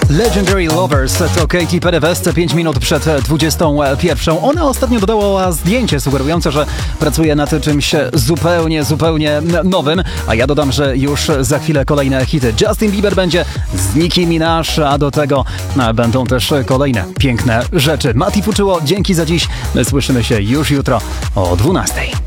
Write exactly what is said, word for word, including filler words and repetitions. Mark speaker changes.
Speaker 1: Legendary Lovers to Katy Perry West pięć minut przed dwudziestą pierwszą. Ona ostatnio dodała zdjęcie sugerujące, że pracuje nad czymś zupełnie, zupełnie nowym, a ja dodam, że już za chwilę kolejne hity. Justin Bieber będzie z Nicki Minaj, a do tego będą też kolejne piękne rzeczy. Mati Fuczyło, dzięki za dziś. Słyszymy się już jutro o dwunastej.